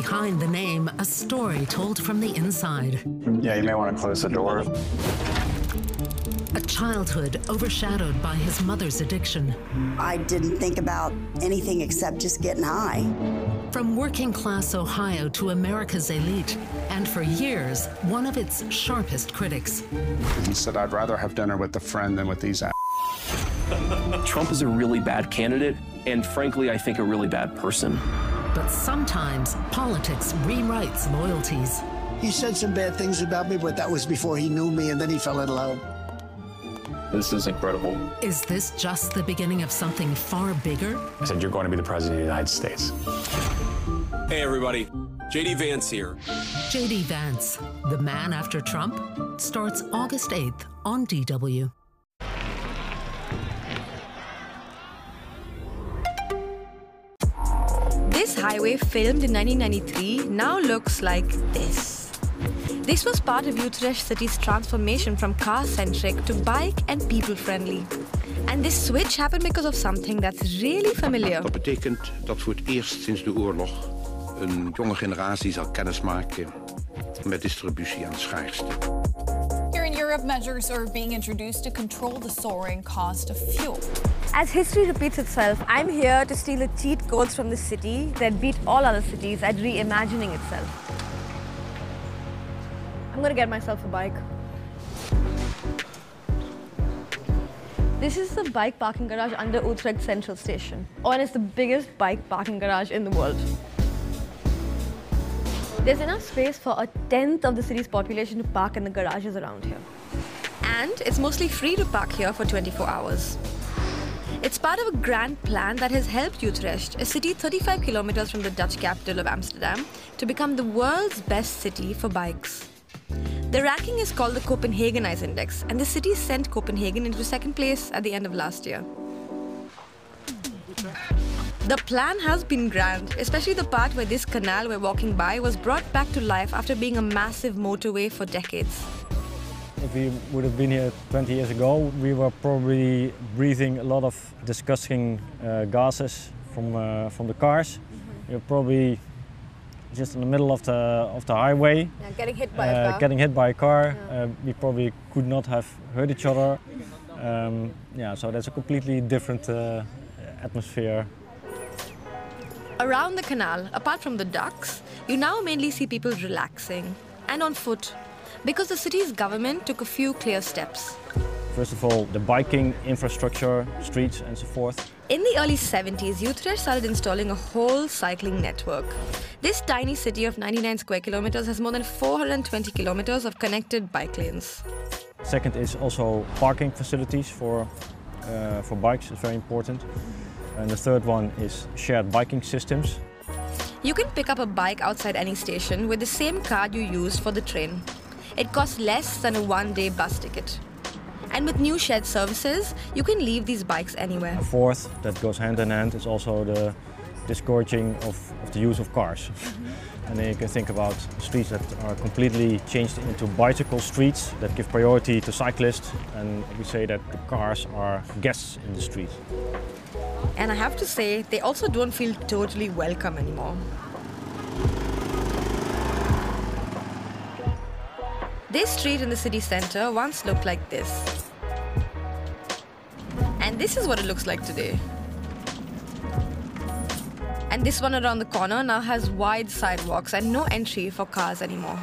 behind the name a story told from the inside. Yeah, you may want to close the door. A childhood overshadowed by his mother's addiction. I didn't think about anything except just getting high. From working-class Ohio to America's elite, and for years, one of its sharpest critics. He said, I'd rather have dinner with a friend than with these Trump is a really bad candidate, and frankly, I think a really bad person. But sometimes politics rewrites loyalties. He said some bad things about me, but that was before he knew me, and then he fell in love. This is incredible. Is this just the beginning of something far bigger? I said, you're going to be the president of the United States. Hey, everybody. J.D. Vance here. J.D. Vance, the man after Trump, starts August 8th on DW. This highway, filmed in 1993, now looks like this. This was part of Utrecht City's transformation from car-centric to bike- and people-friendly. And this switch happened because of something that's really familiar. Dat betekent dat voor het eerst sinds de oorlog een jonge generatie zal kennismaken met distributie en schaarste. Here in Europe, measures are being introduced to control the soaring cost of fuel. As history repeats itself, I'm here to steal the cheat codes from the city that beat all other cities at reimagining itself. I'm gonna get myself a bike. This is the bike parking garage under Utrecht Central Station. Oh, and it's the biggest bike parking garage in the world. There's enough space for a tenth of the city's population to park in the garages around here. And it's mostly free to park here for 24 hours. It's part of a grand plan that has helped Utrecht, a city 35 kilometers from the Dutch capital of Amsterdam, to become the world's best city for bikes. The ranking is called the Copenhagenize Index, and the city sent Copenhagen into second place at the end of last year. The plan has been grand, especially the part where this canal we're walking by was brought back to life after being a massive motorway for decades. If we would have been here 20 years ago, we were probably breathing a lot of disgusting gases from the cars. We were probably just in the middle of the highway. Yeah, getting hit by a car. Getting hit by a car. Yeah. We probably could not have hurt each other. Yeah, so that's a completely different atmosphere. Around the canal, apart from the docks, you now mainly see people relaxing and on foot, because the city's government took a few clear steps. First of all, the biking infrastructure, streets and so forth. In the early 70s, Utrecht started installing a whole cycling network. This tiny city of 99 square kilometers has more than 420 kilometers of connected bike lanes. Second is also parking facilities for bikes, is very important. And the third one is shared biking systems. You can pick up a bike outside any station with the same card you used for the train. It costs less than a one-day bus ticket. And with new shared services, you can leave these bikes anywhere. A fourth that goes hand in hand is also the discouraging of the use of cars. And then you can think about streets that are completely changed into bicycle streets that give priority to cyclists, and we say that the cars are guests in the street. And I have to say, they also don't feel totally welcome anymore. This street in the city center once looked like this. And this is what it looks like today. And this one around the corner now has wide sidewalks and no entry for cars anymore.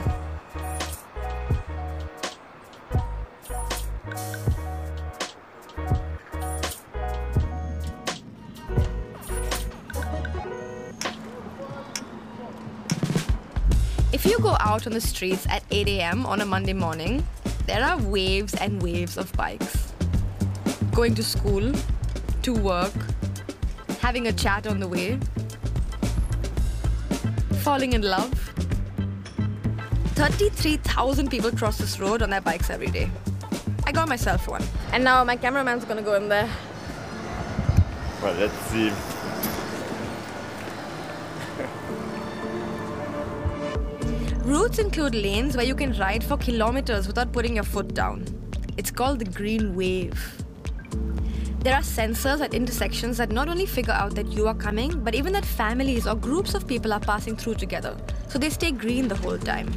If you go out on the streets at 8 a.m. on a Monday morning, there are waves and waves of bikes. Going to school, to work, having a chat on the way, falling in love. 33,000 people cross this road on their bikes every day. I got myself one. And now my cameraman's gonna go in there. Well, let's see. Routes include lanes where you can ride for kilometers without putting your foot down. It's called the Green Wave. There are sensors at intersections that not only figure out that you are coming, but even that families or groups of people are passing through together, so they stay green the whole time.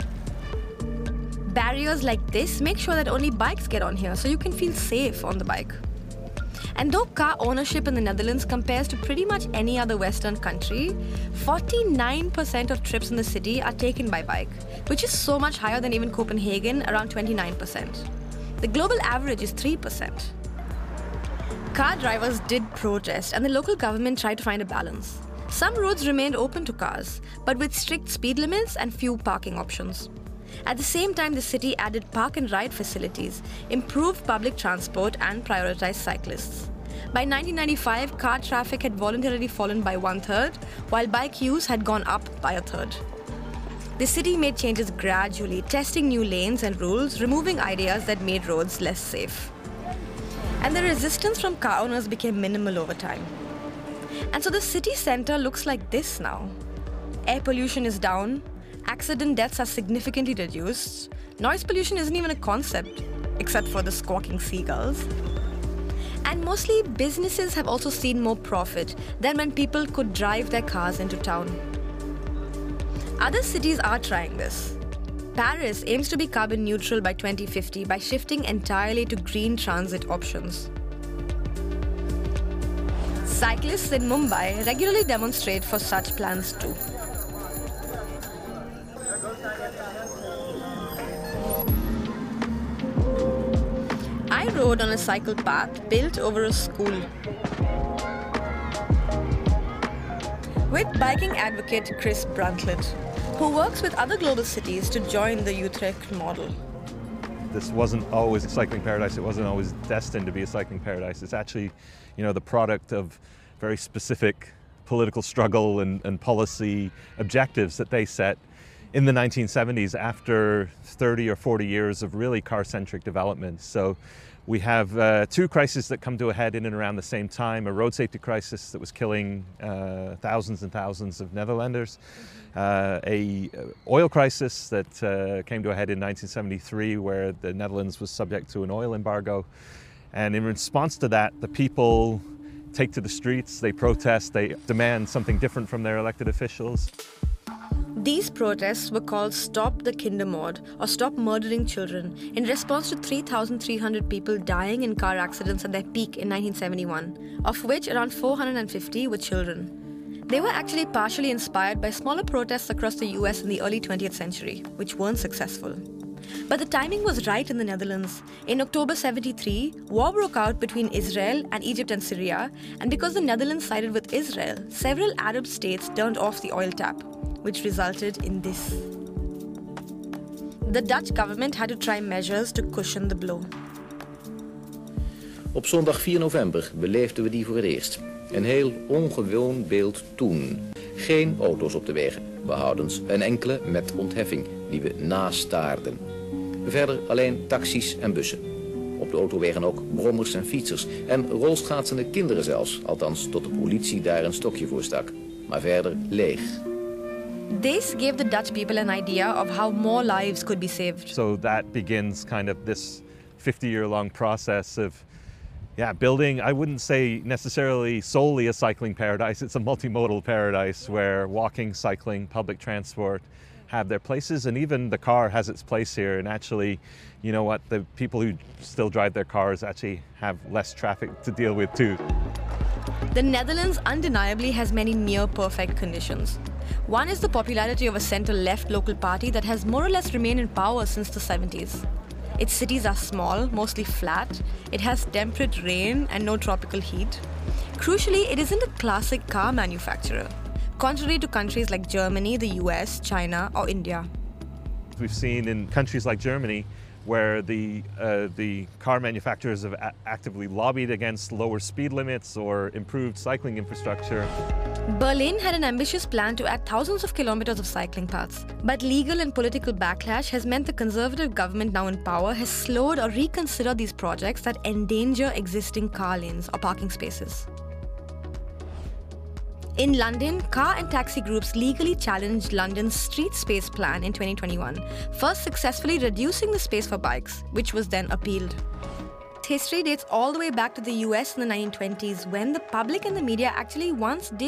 Barriers like this make sure that only bikes get on here, so you can feel safe on the bike. And though car ownership in the Netherlands compares to pretty much any other Western country, 49% of trips in the city are taken by bike, which is so much higher than even Copenhagen, around 29%. The global average is 3%. Car drivers did protest, and the local government tried to find a balance. Some roads remained open to cars, but with strict speed limits and few parking options. At the same time, the city added park and ride facilities, improved public transport, and prioritized cyclists. By 1995, car traffic had voluntarily fallen by 1/3, while bike use had gone up by 1/3. The city made changes gradually, testing new lanes and rules, removing ideas that made roads less safe. And the resistance from car owners became minimal over time. And so the city center looks like this now. Air pollution is down, accident deaths are significantly reduced, noise pollution isn't even a concept, except for the squawking seagulls. And mostly businesses have also seen more profit than when people could drive their cars into town. Other cities are trying this. Paris aims to be carbon neutral by 2050 by shifting entirely to green transit options. Cyclists in Mumbai regularly demonstrate for such plans too. I rode on a cycle path built over a school. With biking advocate Chris Bruntlett, who works with other global cities to join the Utrecht model. This wasn't always a cycling paradise. It wasn't always destined to be a cycling paradise. It's actually, the product of very specific political struggle and policy objectives that they set in the 1970s after 30 or 40 years of really car-centric development. So we have two crises that come to a head in and around the same time: a road safety crisis that was killing thousands and thousands of Netherlanders, a oil crisis that came to a head in 1973 where the Netherlands was subject to an oil embargo. And in response to that, the people take to the streets, they protest, they demand something different from their elected officials. These protests were called Stop the Kindermoord, or Stop Murdering Children, in response to 3,300 people dying in car accidents at their peak in 1971, of which around 450 were children. They were actually partially inspired by smaller protests across the US in the early 20th century, which weren't successful. But the timing was right in the Netherlands. In October 73, war broke out between Israel and Egypt and Syria, and because the Netherlands sided with Israel, several Arab states turned off the oil tap, which resulted in this. The Dutch government had to try measures to cushion the blow. Op zondag 4 november beleefden we die voor het eerst. Een heel ongewoon beeld toen. Geen auto's op de wegen, behoudens een enkele met ontheffing die we nastaarden. Verder alleen taxis en bussen. Op de autowegen ook brommers en fietsers en rolschaatsende kinderen zelfs, althans tot de politie daar een stokje voor stak. Maar verder leeg. This gave the Dutch people an idea of how more lives could be saved. So that begins kind of this 50-year-long process of building, I wouldn't say necessarily solely a cycling paradise. It's a multimodal paradise where walking, cycling, public transport have their places, and even the car has its place here. And actually, you know what, the people who still drive their cars actually have less traffic to deal with too. The Netherlands undeniably has many near-perfect conditions. One is the popularity of a centre-left local party that has more or less remained in power since the 70s. Its cities are small, mostly flat. It has temperate rain and no tropical heat. Crucially, it isn't a classic car manufacturer, contrary to countries like Germany, the US, China, or India. We've seen in countries like Germany where the car manufacturers have actively lobbied against lower speed limits or improved cycling infrastructure. Berlin had an ambitious plan to add thousands of kilometers of cycling paths, but legal and political backlash has meant the conservative government now in power has slowed or reconsidered these projects that endanger existing car lanes or parking spaces. In London, car and taxi groups legally challenged London's street space plan in 2021, first successfully reducing the space for bikes, which was then appealed. history dates all the way back to the US in the 1920s, when the public and the media actually once did